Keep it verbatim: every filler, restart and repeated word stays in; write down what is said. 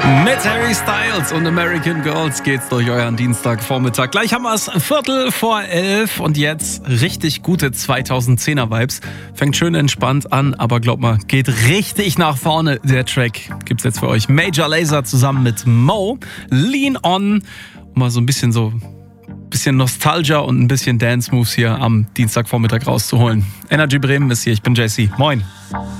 Mit Harry Styles und American Girls geht's durch euren Dienstagvormittag. Gleich haben wir es Viertel vor elf und jetzt richtig gute zweitausendzehner-Vibes. Fängt schön entspannt an, aber glaubt mal, geht richtig nach vorne. Der Track gibt's jetzt für euch. Major Lazer zusammen mit Mo. Lean On. Um mal so ein bisschen so bisschen Nostalgia und ein bisschen Dance Moves hier am Dienstagvormittag rauszuholen. Energy Bremen ist hier, ich bin J C. Moin.